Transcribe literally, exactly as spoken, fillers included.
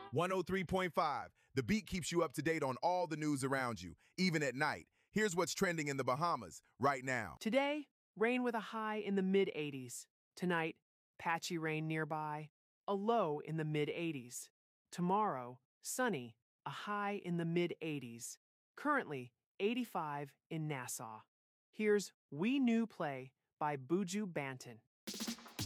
one oh three point five. The Beat keeps you up to date on all the news around you, even at night. Here's what's trending in the Bahamas right now. Today, rain with a high in the mid eighties. Tonight, patchy rain nearby, a low in the mid eighties. Tomorrow, sunny, a high in the mid eighties. Currently, eighty-five in Nassau. Here's We New Play by Buju Banton.